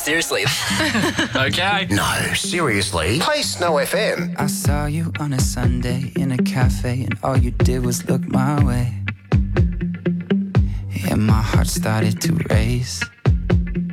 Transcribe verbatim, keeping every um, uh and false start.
seriously. Okay. No, seriously. Play Snow F M. I saw you on a Sunday in a cafe and all you did was look my way. And my heart started to race.